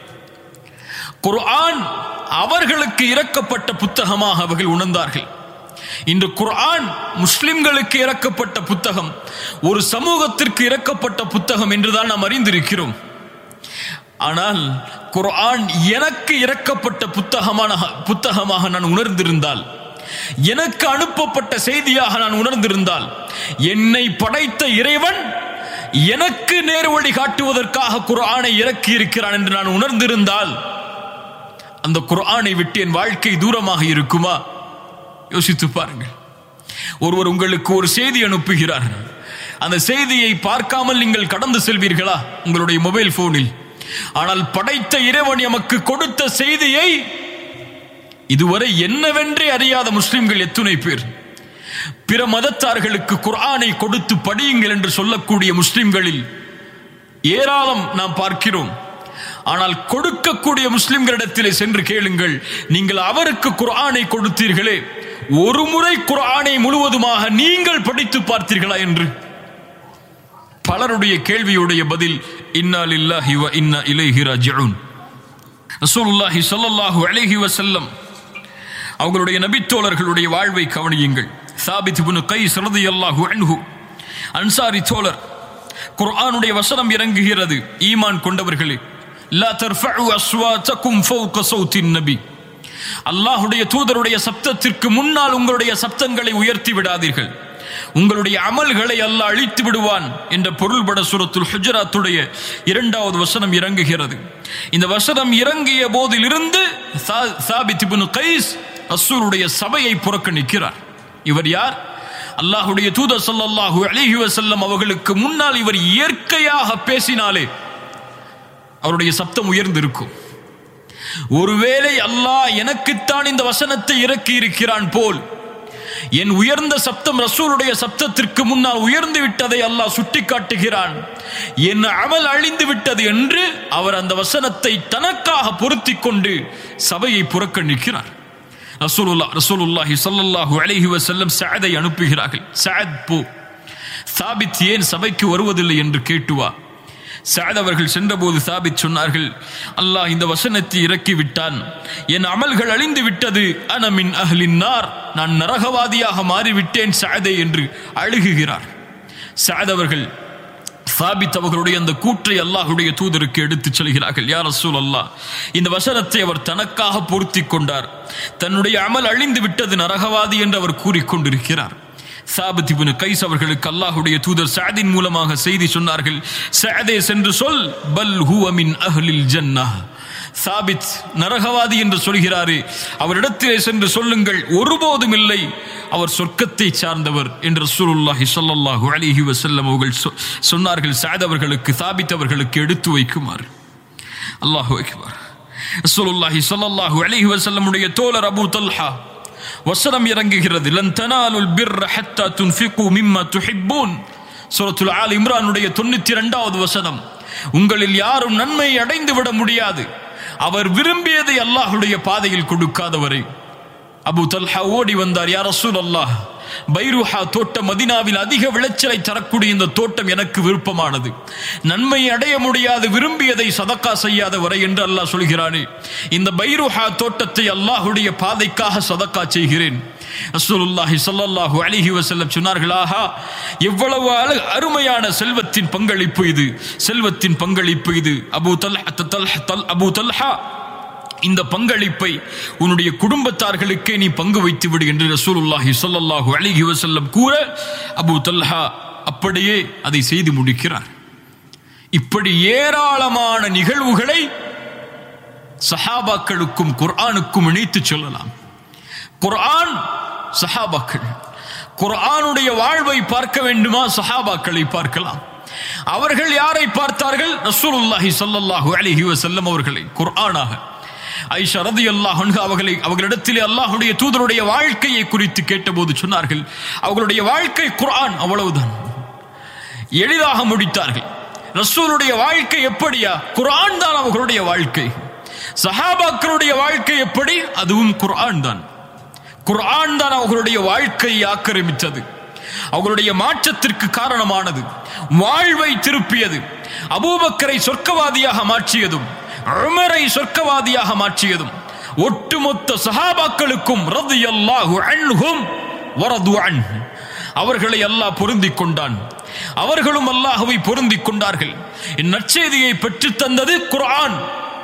குர்ஆன் அவர்களுக்கு இறக்கப்பட்ட புத்தகமாக அவர்கள் உணர்ந்தார்கள். இந்த குர்ஆன் முஸ்லிம்களுக்கு இறக்கப்பட்ட புத்தகம், ஒரு சமூகத்திற்கு இறக்கப்பட்ட புத்தகம் என்றுதான் நாம் அறிந்திருக்கிறோம். ஆனால் குர்ஆன் எனக்கு இறக்கப்பட்ட புத்தகமான புத்தகமாக நான் உணர்ந்திருந்தால், எனக்கு அனுப்பப்பட்ட செய்தியாக நான் உணர்ந்திருந்தால், என்னை படைத்த இறைவன் எனக்கு நேர்வழி காட்டுவதற்காக குர்ஆனை இறக்கி இருக்கிறான் என்று நான் உணர்ந்திருந்தால், அந்த குர்ஆனை விட்டு என் வாழ்க்கை தூரமாக இருக்குமா? யோசித்து பாருங்கள். ஒருவர் உங்களுக்கு ஒரு செய்தி அனுப்புகிறார். அந்த செய்தியை பார்க்காமல் நீங்கள் கடந்து செல்வீர்களா உங்களுடைய மொபைல் போனில்? ஆனால் படைத்த இறைவன் எமக்கு கொடுத்த செய்தியை இதுவரை என்னவென்றே அறியாத முஸ்லிம்கள் எத்துணை பேர்? பிற மதத்தார்களுக்கு குர்ஆனை கொடுத்து படியுங்கள் என்று சொல்லக்கூடிய முஸ்லிம்களில் ஏராளம் நாம் பார்க்கிறோம். ஆனால் கொடுக்கக்கூடிய முஸ்லிம்களிடத்திலே சென்று கேளுங்கள், நீங்கள் அவருக்கு குர்ஆனை கொடுத்தீர்களே, ஒரு முறை குர்ஆனை முழுவதுமாக நீங்கள் படித்து பார்த்தீர்களா என்று? பலருடைய கேள்வியுடைய பதில் இன்னா லில்லாஹி வ இன்னா இலைஹி ராஜிஊன். ரசூலுல்லாஹி ஸல்லல்லாஹு அலைஹி வஸல்லம் அவர்களுடைய நபித்தோழர்களுடைய வாழ்வை கவனியுங்கள். சாபித் இப்னு கைஸ் ரலியல்லாஹு அன்ஹு, அன்சாரி தோழர். குர்ஆனுடைய வசனம் இறங்குகிறது, ஈமான் கொண்டவர்களே, லா தர்ஃபஉ அஸ்வாதகும் ஃபௌக ஸௌத்தின் நபி, அல்லாஹ்வுடைய தூதருடைய சப்தத்திற்கு முன்னால் உங்களுடைய சப்தங்களை உயர்த்தி விடாதீர்கள், உங்களுடைய அமல்களை அல்லாஹ் அழித்து விடுவான் என்ற பொருள்பட சூரத்துல் ஹுஜராத்துடைய இரண்டாவது வசனம் இறங்குகிறது. இந்த வசனம் இறங்கிய போதிலிருந்து சாபித் இப்னு கைஸ் ரசூலுடைய சபையை புறக்கணிக்கிறார். இவர் யார்? அல்லாஹ்வுடைய தூதர் ஸல்லல்லாஹு அலைஹி வஸல்லம் அவர்களுக்கு முன்னால் இவர் இயற்கையாக பேசினாலே அவருடைய சப்தம் உயர்ந்திருக்கும். ஒருவேளை அல்லாஹ் எனக்குத்தான் இந்த வசனத்தை இறக்கி இருக்கிறான் போல் என் உயர்ந்த சப்தம் ரசூலுடைய சப்தத்திற்கு முன்னால் உயர்ந்து விட்டதை அல்லாஹ் சுட்டிக்காட்டுகிறான், என் அமல் அழிந்து விட்டது என்று அவர் அந்த வசனத்தை தனக்காக பொருத்தி கொண்டு சபையை புறக்கணிக்கிறார். ரசூலுல்லாஹ் ரசூலுல்லாஹி ஸல்லல்லாஹு அலைஹி வஸல்லம் சஅதை அனுப்புகிறார்கள். சஅத் போ, சாபித் ஏன் சபைக்கு வருவதில்லை என்று கேட்டு வா. சஅத் அவர்கள் சென்றபோது சாபித் சொன்னார்கள், அல்லாஹ் இந்த வசனத்தை இறக்கி விட்டான், என் அமல்கள் அழிந்து விட்டது, அன மின் அஹ்லின் நார், நான் நரகவாதியாக மாறிவிட்டேன் சஅதே என்று அழுகுகிறார். சஅத் அவர்கள் சாபித் அவர்களுடைய அந்த கூற்றை அல்லாஹ்வுடைய தூதருக்கு எடுத்துச் செல்கிறார்கள். யா ரசூலல்லாஹ், இந்த வசனத்தை அவர் தனக்காக பொருத்தி கொண்டார், தன்னுடைய அமல் அழிந்து விட்டது, நரகவாதி என்று அவர் கூறிக்கொண்டிருக்கிறார். சாபித் இப்னு கைஸ் அவர்களுக்கு அல்லாஹ்வுடைய தூதர் சஅதின் மூலமாக செய்தி சொன்னார்கள், சஅதே சென்று சொல், பல் ஹுவ மின் அஹ்லில் ஜன்னஹ், சாபித் நரகவாதி என்று சொல்கிறாரே, அவரிடத்திலே சென்று சொல்லுங்கள், ஒருபோதும் இல்லை, அவர் சொர்க்கத்தை சார்ந்தவர் என்று ரசூலுல்லாஹி ஸல்லல்லாஹு அலைஹி வஸல்லம் அவர்கள் சொன்னார்கள். சஅத் அவர்களுக்கு, சாபித் அவர்களுக்கு எடுத்து வைக்குமாறு. அல்லாஹு அக்பர். ரசூலுல்லாஹி ஸல்லல்லாஹு அலைஹி வஸல்லம் உடைய தோழர் அபூ தல்ஹா, வசனம் இறங்குகிறது, லன் தனாலுல் பிர்ர ஹத்தா துன்ஃபிகு மிம்மா துஹிப்பூன், சூரத்துல் ஆல் இம்ரானுடைய தொண்ணூற்றி இரண்டாவது வசனம். உங்களில் யாரும் நன்மையை அடைந்து விட முடியாது அவர் விரும்பியதை அல்லாஹ்வுடைய பாதையில் கொடுக்காதவரை. அபூ தல்ஹா ஓடி வந்தார், யா ரசூலல்லாஹ், பைருஹா தோட்டம் மதீனாவில் அதிக விளைச்சலை தரக்கூடிய இந்த தோட்டம் எனக்கு விருப்பமானது, நன்மையை அடைய முடியாது விரும்பியதை சதக்கா செய்யாத வரை என்று அல்லாஹ் சொல்கிறானே, இந்த பைருஹா தோட்டத்தை அல்லாஹ்வுடைய பாதைக்காக சதக்கா செய்கிறேன். ரசூலுல்லாஹி ஸல்லல்லாஹு அலைஹி வஸல்லம் சொன்னார்கள், ஆஹா, எவ்வளவு அருமையான செல்வத்தின் பங்களிப்பு இது, செல்வத்தின் பங்களிப்பு இது. அபூ தல்ஹா அபூ தல்ஹா இந்த பங்களிப்பை உன்னுடைய குடும்பத்தார்களுக்கே நீ பங்கு வைத்து விடு என்று ரசூலுல்லாஹி ஸல்லல்லாஹு அலைஹி வஸல்லம் கூற, அபூ தல்ஹா அப்படியே அதை செய்து முடிக்கிறார். இப்படி ஏராளமான நிகழ்வுகளை சஹாபாக்களுக்கும் குர்ஆனுக்கும் இணைத்து சொல்லலாம். குர்ஆன், சஹாபாக்கள். குர்ஆனுடைய வாழ்வை பார்க்க வேண்டுமா? சஹாபாக்களை பார்க்கலாம். அவர்கள் யாரை பார்த்தார்கள்? ரசூலுல்லாஹி ஸல்லல்லாஹு அலைஹி வஸல்லம் அவர்களை குர்ஆனாக. ஆயிஷா ரலியல்லாஹு அன்ஹா அவர்களை அவர்களிடத்திலே அல்லாஹ்வுடைய தூதருடைய வாழ்க்கையை குறித்து கேட்டபோது சொன்னார்கள், அவர்களுடைய வாழ்க்கை குர்ஆன், அவ்வளவுதான். எளிதாக முடித்தார்கள். ரசூலுடைய வாழ்க்கை எப்படியா? குர்ஆன் தான் அவர்களுடைய வாழ்க்கை. சஹாபாக்களுடைய வாழ்க்கை எப்படி? அதுவும் குர்ஆன் தான். குர்ஆன் தான் அவர்களுடைய வாழ்க்கையை ஆக்கிரமித்தது, அவர்களுடைய மாற்றத்திற்கு காரணமானது, வாழ்வை திருப்பியது, அபூபக்கரை சொர்க்கவாதியாக மாற்றியதும், உமரை சொர்க்கவாதியாக மாற்றியதும், ஒட்டுமொத்த சஹாபாக்களுக்கும் ரலியல்லாஹு அன்ஹும் வரது அன்ஹு, அவர்களை அல்லாஹ் பொருந்திக் கொண்டான், அவர்களும் அல்லாஹ்வை பொருந்திக் கொண்டார்கள். என் நற்செய்தியை பெற்றுத் தந்தது குர்ஆன்.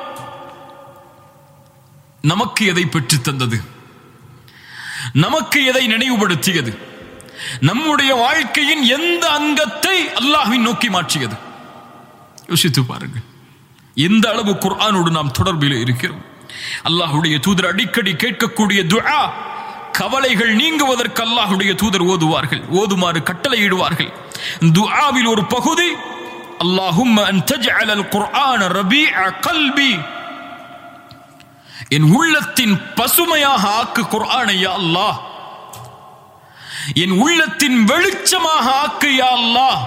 நமக்கு எதை பெற்றுத் தந்தது? நமக்கு எதை நினைவுபடுத்தியது? நம்முடைய வாழ்க்கையின் எந்த அங்கத்தை அல்லாஹ்வை நோக்கி மாற்றியது? யோசித்து பாருங்கள். எந்த அளவு குர்ஆனோடு நாம் தொடர்பில் இருக்கிறோம். அல்லாஹ்வுடைய தூதர் அடிக்கடி கேட்கக்கூடிய துஆ, கவலைகள் நீங்குவதற்கு அல்லாஹ்வுடைய தூதர் ஓதுவார்கள், ஓதுமாறு கட்டளையிடுவார்கள். துஆவில் ஒரு பகுதி, அல்லாஹும்ம அன் தஜ்அலல் குர்ஆன ரபீஅ கல்பி, என் உள்ளத்தின் பசுமையாக ஆக்கு குர்ஆனை யா அல்லாஹ், என் உள்ளத்தின் வெளிச்சமாக ஆக்கு யா அல்லாஹ்,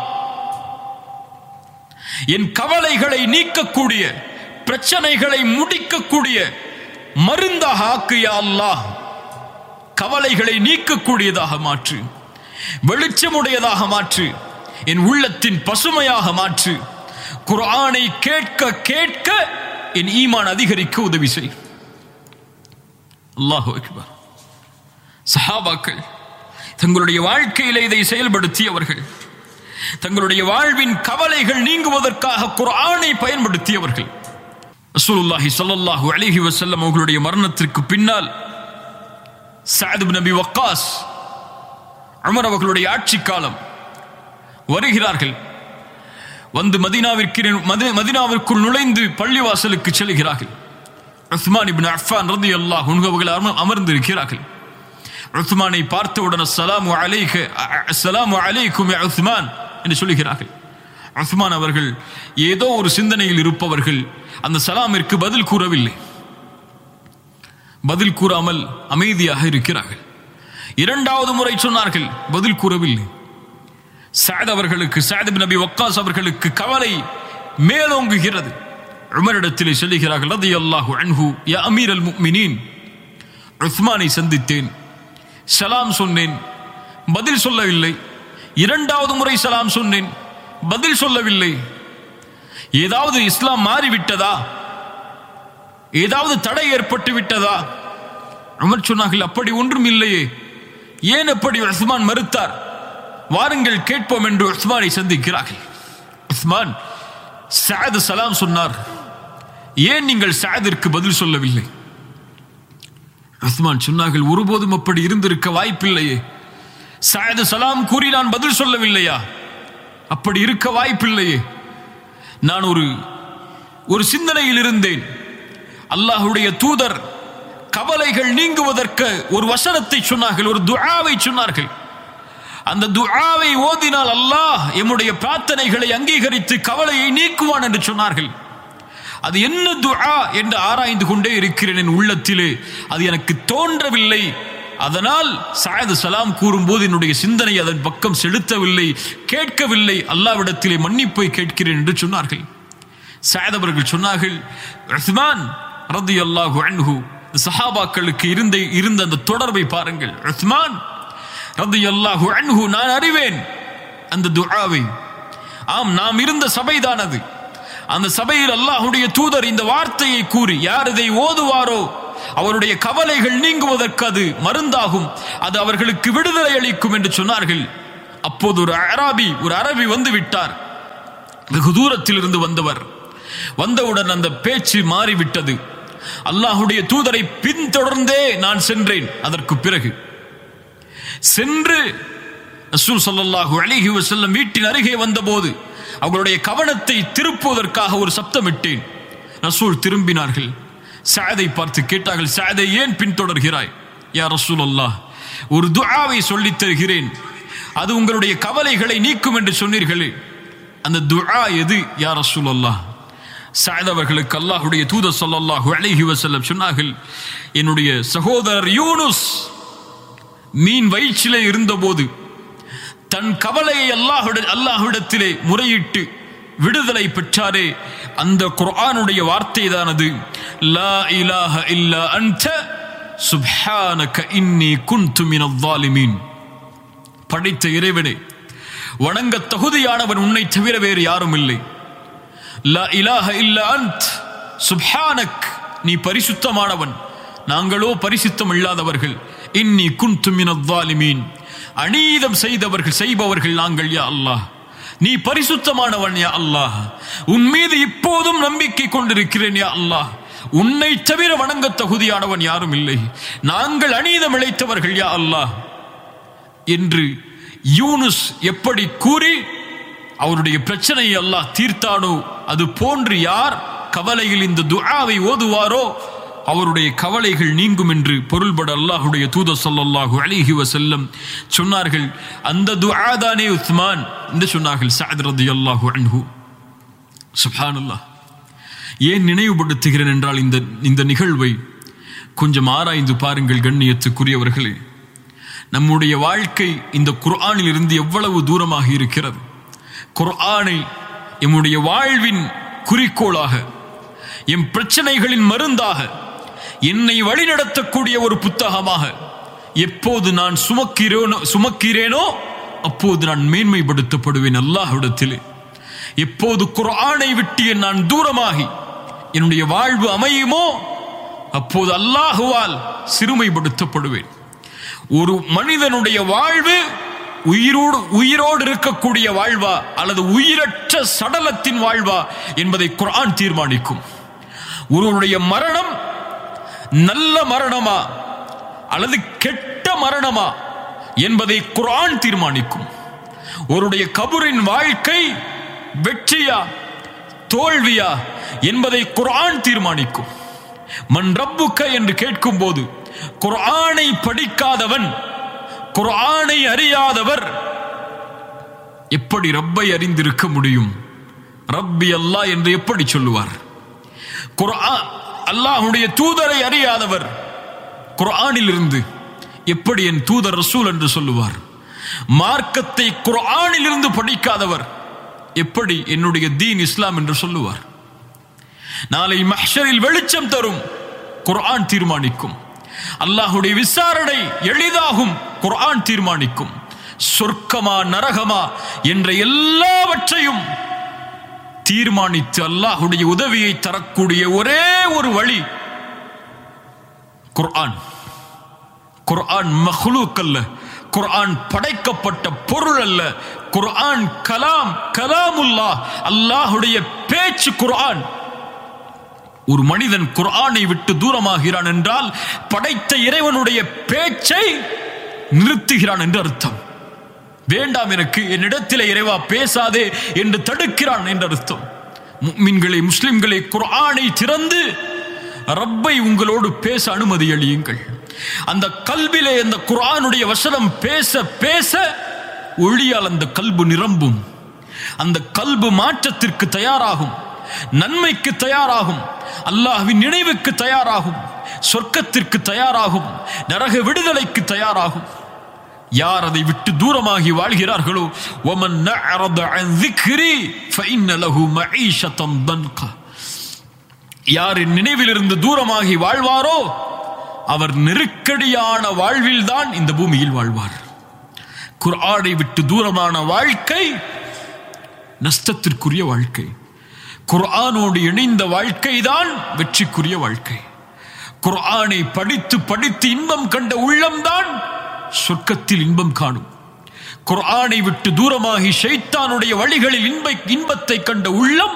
என் கவலைகளை நீக்கக்கூடிய, பிரச்சனைகளை முடிக்கக்கூடிய மருந்தாக ஆக்கு யா அல்லாஹ், கவலைகளை நீக்கக்கூடியதாக மாற்று, வெளிச்சமுடையதாக மாற்று, என் உள்ளத்தின் பசுமையாக மாற்று. குர்ஆனை கேட்க கேட்க என் ஈமான் அதிகரிக்க உதவி செய். அல்லாஹு அக்பர். சஹாபாக்கள் தங்களுடைய வாழ்க்கையிலே இதை செயல்படுத்தியவர்கள். தங்களுடைய வாழ்வின் கவலைகள் நீங்குவதற்காக குர்ஆனை பயன்படுத்தியவர்கள். ரசூலுல்லாஹி ஸல்லல்லாஹு அலைஹி வஸல்லம் அவர்களுடைய மரணத்திற்கு பின்னால் சஅத் இப்னு அபி வக்காஸ், உமர் அவர்களுடைய ஆட்சி காலம் வருகிறார்கள். வந்து மதீனாவிற்கு மதீனாவிற்குள் நுழைந்து பள்ளிவாசலுக்கு செல்கிறார்கள். உஸ்மான் இப்னு அஃபான் ரலியல்லாஹு அன்ஹு அவர்கள் அமர்ந்திருக்கிறார்கள். உஸ்மானை பார்த்தவுடன் அஸ்ஸலாமு அலைக அஸ்ஸலாமு அலைக்கும் யா உஸ்மான் என்று சொல்கிறார்கள். உஸ்மான் அவர்கள் ஏதோ ஒரு சிந்தனையில் இருப்பவர்கள் அந்த சலாமிற்கு பதில் கூறவில்லை. பதில் கூறாமல் அமைதியாக இருக்கிறார்கள். இரண்டாவது முறை சொன்னார்கள், பதில் கூறவில்லை. சஅத் அவர்களுக்கு, சஅத் இப்னு அபி வக்காஸ் அவர்களுக்கு கவலை மேலோங்குகிறது. உமரிடத்திலே சொல்லுகிறார்கள், ரலியல்லாஹு அன்ஹு, யா அமீரல் முஃமினீன், உஸ்மானை சந்தித்தேன், சலாம் சொன்னேன், பதில் சொல்லவில்லை. இரண்டாவது முறை சலாம் சொன்னேன், பதில் சொல்லவில்லை. ஏதாவது இஸ்லாம் மாறிவிட்டதா? ஏதாவது தடை ஏற்பட்டு விட்டதா? உமர் சொன்னார்கள், அப்படி ஒன்றும் இல்லையே. ஏன் அப்படி உஸ்மான் மறுத்தார்? வாருங்கள் கேட்போம் என்று உஸ்மானை சந்திக்கிறார்கள். உஸ்மான், சஅத் சலாம் சொன்னார், ஏன் நீங்கள் சஅதிற்கு பதில் சொல்லவில்லை? உஸ்மான் சொன்னார்கள், ஒருபோதும் அப்படி இருந்திருக்க வாய்ப்பில்லையே. சஅத் சலாம் கூறி நான் பதில் சொல்லவில்லையா? அப்படி இருக்க வாய்ப்பில்லையே. நான் ஒரு ஒரு சிந்தனையில் இருந்தேன். அல்லாஹ்வுடைய தூதர் கவலைகள் நீங்குவதற்கு ஒரு வசனத்தை சொன்னார்கள், ஒரு துஆவை சொன்னார்கள். அந்த துஆவை ஓதினால் அல்லாஹ் எம்முடைய பிரார்த்தனைகளை அங்கீகரித்து கவலையை நீக்குவான் என்று சொன்னார்கள். அது என்ன துஆ என்று ஆராய்ந்து கொண்டே இருக்கிறேன் என் உள்ளத்திலே. அது எனக்கு தோன்றவில்லை. அதனால் சஅத் சலாம் கூறும்போது என்னுடைய சிந்தனை அதன் பக்கம் செலுத்தவில்லை, கேட்கவில்லை. அல்லாஹ்விடத்திலே மன்னிப்பை கேட்கிறேன் என்று சொன்னார்கள். சஅத் அவர்கள் சொன்னார்கள், உஸ்மான் ரலியல்லாஹு அன்ஹு, சஹாபாக்களுக்கு இருந்த இருந்த அந்த தொடர்பை பாருங்கள். உஸ்மான் ரலியல்லாஹு அன்ஹு, நான் அறிவேன் அந்த துஆவை. ஆம், நாம் இருந்த சபைதான் அது. அந்த சபையில் அல்லாஹ்வுடைய தூதர் இந்த வார்த்தையை கூறி, யார் இதை ஓதுவாரோ அவருடைய கவலைகள் நீங்குவதற்கு அது மருந்தாகும், அது அவர்களுக்கு விடுதலை அளிக்கும் என்று சொன்னார்கள். அப்போது ஒரு அராபி ஒரு அரபி வந்து விட்டார். வெகு தூரத்தில் இருந்து வந்தவர். வந்தவுடன் அந்த பேச்சு மாறிவிட்டது. அல்லாஹ்வுடைய தூதரை பின்தொடர்ந்தே நான் சென்றேன். அதற்கு பிறகு சென்று ரசூல் ஸல்லல்லாஹு அலைஹி வஸல்லம் வீட்டின் அருகே வந்தபோது அவர்களுடைய கவனத்தை திருப்புவதற்காக ஒரு சப்தமிட்டேன். ரசூல் திரும்பினார்கள். சஅதை பார்த்து கேட்டார்கள், சஅதை ஏன் பின்தொடர்கிறாய்? யா ரசூலல்லாஹ், ஒரு துஆவை சொல்லித் தருகிறேன், அது உங்களுடைய கவலைகளை நீக்கும் என்று சொன்னீர்களே, அந்த துஆ எது யா ரசூலல்லாஹ்? சஅத் அவர்களுக்கு அல்லாஹ்வுடைய தூதர் ஸல்லல்லாஹு அலைஹி வஸல்லம் சொன்னார்கள், என்னுடைய சகோதரர் யூனுஸ் மீன் வயிற்றிலே இருந்தபோது தன் கவலையை அல்லாஹ்விட அல்லாஹ்விடத்திலே முறையிட்டு விடுதலை பெற்றாரே, அந்த குர்ஆனுடைய வார்த்தை தானது. லா இலாஹ இல்லா அன்த சுப்ஹானக இன்னி குன்து மினல் ஸாலிமீன். படைத்த இறைவனே, வணங்க தகுதியானவன் உன்னை தவிர வேறு யாரும் இல்லை. லா இலாஹ இல்லா அன்த் சுப்ஹானக், நீ பரிசுத்தமானவன், நாங்களோ பரிசுத்தம் இல்லாதவர்கள் இன்னி குன்து மினல் ஸாலிமீன், அநீதம் செய்தவர்கள் செய்பவர்கள் நாங்கள் யா அல்லாஹ், நீ பரிசுத்தமானவன் யா அல்லாஹ், உன் மீது இப்போதும் நம்பிக்கை கொண்டிருக்கிறேன் யா அல்லாஹ், உன்னை தவிர வணங்க தகுதியானவன் யாரும் இல்லை, நாங்கள் அநீதம் இழைத்தவர்கள் யா அல்லாஹ் என்று யூனுஸ் எப்படி கூறி அவருடைய பிரச்சனையை அல்லாஹ் தீர்த்தானோ, அது போன்று யார் கவலையில் இந்த துஆவை ஓதுவாரோ அவருடைய கவலைகள் நீங்கும் என்று பொருள்பட அல்லாஹ்வுடைய தூதர் ஸல்லல்லாஹு அலைஹி வஸல்லம் சொன்னார்கள். அந்த துஆ தானே உஸ்மான் என்று சொன்னார்கள் சஅத் ரலியல்லாஹு அன்ஹு. சுப்ஹானல்லாஹ். ஏன் நினைவுபடுத்துகிறேன் என்றால், இந்த இந்த நிகழ்வை கொஞ்சம் ஆராய்ந்து பாருங்கள் கண்ணியத்துக்குரியவர்களே. நம்முடைய வாழ்க்கை இந்த குர்ஆனில் இருந்து எவ்வளவு தூரமாக இருக்கிறது. குர்ஆனை எம்முடைய வாழ்வின் குறிக்கோளாக, எம் பிரச்சனைகளின் மருந்தாக, என்னை வழிநடத்தக்கூடிய ஒரு புத்தகமாக எப்போது நான் சுமக்கிறேனோ சுமக்கிறேனோ அப்போது நான் மேன்மைப்படுத்தப்படுவேன் அல்லாஹ்விடத்திலே. எப்போது குர்ஆனை விட்டு நான் தூரமாகி என்னுடைய வாழ்வு அமையுமோ அப்போது அல்லாஹுவால் சிறுமைப்படுத்தப்படுவேன். ஒரு மனிதனுடைய வாழ்வு உயிரோடு உயிரோடு இருக்கக்கூடிய வாழ்வா அல்லது உயிரற்ற சடலத்தின் வாழ்வா என்பதை குர்ஆன் தீர்மானிக்கும். ஒருவருடைய மரணம் நல்ல மரணமா அல்லது கெட்ட மரணமா என்பதை குர்ஆன் தீர்மானிக்கும். ஒருவருடைய கபரின் வாழ்க்கை வெற்றியா தோல்வியா என்பதை குர்ஆன் தீர்மானிக்கும். மன் ரப்புக்க என்று கேட்கும் போது குர்ஆனை படிக்காதவன், குர்ஆனை அறியாதவர் எப்படி ரப்பை அறிந்திருக்க முடியும்? ரப்பி அல்லாஹ் என்று எப்படி சொல்லுவார்? குர்ஆன் அல்லாஹ்வுடைய தூதரை அறியாதவர் குர்ஆனில் இருந்து எப்படி என் தூதர் ரசூல் என்று சொல்லுவார்? மார்க்கத்தை குர்ஆனில் இருந்து படிக்காதவர் எப்படி என்னுடைய தீன் இஸ்லாம் என்று சொல்லுவார்? நாளை மஹ்ஷரில் வெளிச்சம் தரும் குர்ஆன் தீர்மானிக்கும். அல்லாஹ்வுடைய விசாரணை எளிதாகும் குர்ஆன் தீர்மானிக்கும். சொர்க்கமா நரகமா என்ற எல்லாவற்றையும் தீர்மானித்து அல்லாஹ்வுடைய உதவியை தரக்கூடிய ஒரே ஒரு வழி குர்ஆன். குர்ஆன் மக்லூக் அல்ல, குர்ஆன் படைக்கப்பட்ட பொருள் அல்ல. குர்ஆன் கலாம், கலாமுல்லாஹ், அல்லாஹ்வுடைய பேச்சு குர்ஆன். ஒரு மனிதன் குர்ஆனை விட்டு தூரமாகிறான் என்றால் படைத்த இறைவனுடைய பேச்சை நிறுத்துகிறான் என்று அர்த்தம். வேண்டாம் எனக்கு, என்னிடத்திலே இறைவா பேசாதே என்று தடுக்கிறான் என்று அர்த்தம். முஃமின்களே, முஸ்லிம்களே, குர்ஆனை திறந்து ரப்பை உங்களோடு பேச அனுமதி அளியுங்கள். அந்த கல்விலே அந்த குர்ஆனுடைய வசனம் பேச பேச ஒளியால் அந்த கல்பு நிரம்பும். அந்த கல்பு மாற்றத்திற்கு தயாராகும், நன்மைக்கு தயாராகும், அல்லாஹ்வின் நினைவுக்கு தயாராகும், சொர்க்கத்திற்கு தயாராகும், நரக விடுதலைக்கு தயாராகும். யார் அதை விட்டு தூரமாகி வாழ்கிறார்களோ, وَمَنْ نَعْرَضَ عَنْ ذِكْرِي فَإِنَّ لَهُ مَعِيشَةً ضَنْكَ, யார் நினைவிலிருந்து தூரமாகி வாழ்வாரோ அவர் நெருக்கடியான வாழ்வில்தான் இந்த பூமியில் வாழ்வார். குர்ஆனை விட்டு தூரமான வாழ்க்கை நஷ்டத்திற்குரிய வாழ்க்கை. குர்ஆனோடு இணைந்த வாழ்க்கை தான் வெற்றிக்குரிய வாழ்க்கை. குர்ஆனை படித்து படித்து இன்பம் கண்ட உள்ளம்தான் சொர்க்கத்தில் இன்பம் காணும். குர்ஆனை விட்டு தூரமாகி ஷைத்தானுடைய வழிகளில் இன்ப இன்பத்தை கண்ட உள்ளம்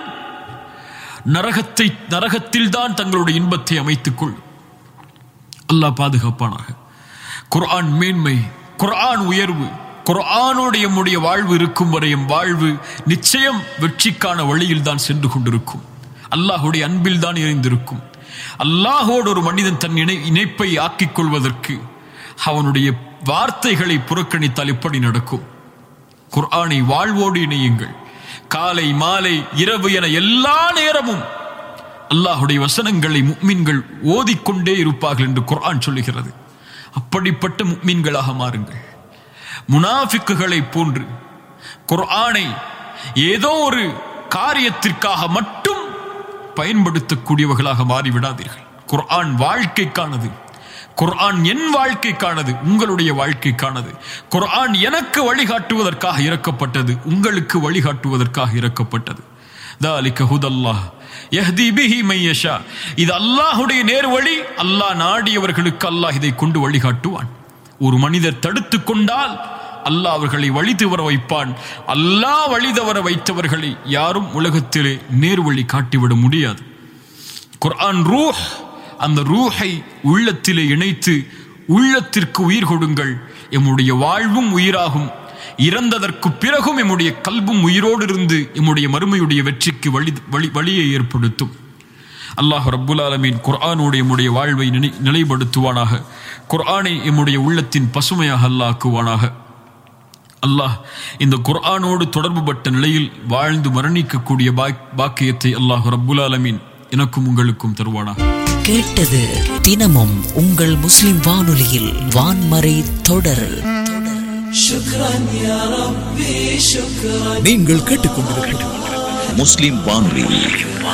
நரகத்தை நரகத்தில் தான் தங்களுடைய இன்பத்தை அமைத்துக் கொள்ளும். அல்லாஹ் பாதுகாப்பானாக. குர்ஆன் மேன்மை, குர்ஆன் உயர்வு. குர்ஆனோடு நம்முடைய வாழ்வு இருக்கும் வரை எம் வாழ்வு நிச்சயம் வெற்றிக்கான வழியில் தான் சென்று கொண்டிருக்கும். அல்லாஹ்வுடைய அன்பில் தான் இணைந்திருக்கும். அல்லாஹோடு ஒரு மனிதன் தன் இணை இணைப்பை ஆக்கிக் கொள்வதற்கு அவனுடைய வார்த்தைகளை புறக்கணித்தால் எப்படி நடக்கும்? குர்ஆனை வாழ்வோடு இணையுங்கள். காலை மாலை இரவு என எல்லா நேரமும் அல்லாஹ்வுடைய வசனங்களை முஃமின்கள் ஓதிக்கொண்டே இருப்பார்கள் என்று குர்ஆன் சொல்லுகிறது. அப்படிப்பட்ட முஃமின்களாக மாறுங்கள். முனாஃபிக்குகளை போன்று குர்ஆனை ஏதோ ஒரு காரியத்திற்காக மட்டும் பயன்படுத்தக்கூடியவர்களாக மாறிவிடாதீர்கள். குர்ஆன் வாழ்க்கைக்கானது. குர்ஆன் என் வாழ்க்கைக்கானது, உங்களுடைய வாழ்க்கைக்கானது. குர்ஆன் எனக்கு வழிகாட்டுவதற்காக இறக்கப்பட்டது, உங்களுக்கு வழிகாட்டுவதற்காக இறக்கப்பட்டது. ذَلِكَ هُدَى اللَّهِ يَهْدِي بِهِ مَن يَشَاءُ, இது அல்லாஹ்வுடைய நேர்வழி. அல்லாஹ் நாடியவர்களுக்கு அல்லாஹ் இதை கொண்டு வழிகாட்டுவான். ஒரு மனிதர் தடுத்து கொண்டால் அல்லாஹ் அவர்களை வழி தவற வைப்பான். அல்லாஹ் வழி தவற வைத்தவர்களை யாரும் உலகத்திலே நேர்வழி காட்டிவிட முடியாது. குர்ஆன் ரூஹ், அந்த ரூஹை உள்ளத்திலே இணைத்து உள்ளத்திற்கு உயிர் கொடுங்கள். எம்முடைய வாழ்வும் உயிராகும், இறந்ததற்கு பிறகும் எம்முடைய கல்பும் உயிரோடு இருந்து எம்முடைய மறுமையுடைய வெற்றிக்கு வழி வழி வழியை ஏற்படுத்தும். அல்லாஹ் ரப்புல் ஆலமீன் குர்ஆனோடு எம்முடைய வாழ்வை நிலைப்படுத்துவானாக. குர்ஆனை எம்முடைய உள்ளத்தின் பசுமையாக அல்லாஹ் ஆக்குவானாக. அல்லாஹ் இந்த குர்ஆனோடு தொடர்பு பட்ட நிலையில் வாழ்ந்து மரணிக்கக்கூடிய பாக்கியத்தை அல்லாஹ் ரப்புல் ஆலமீன் எனக்கும் உங்களுக்கும் தருவானாக. கேட்டது தினமும் உங்கள் முஸ்லிம் வானொலியில் வான்மறை தொடர். நீங்கள் கேட்டுக்கொண்டிருக்கிறது முஸ்லிம் வானொலி.